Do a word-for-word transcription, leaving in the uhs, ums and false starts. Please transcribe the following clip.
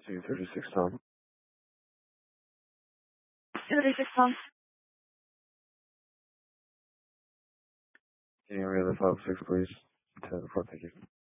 two thirty-six Tom. two thirty-six Tom. Can you relay the five six, please? ten four, thank you.